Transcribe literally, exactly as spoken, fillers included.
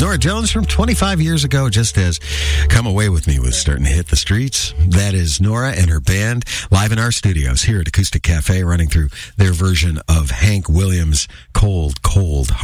Norah Jones from twenty-five years ago, just as Come Away With Me was starting to hit the streets. That is Norah and her band live in our studios here at Acoustic Cafe, running through their version of Hank Williams' Cold, Cold Heart.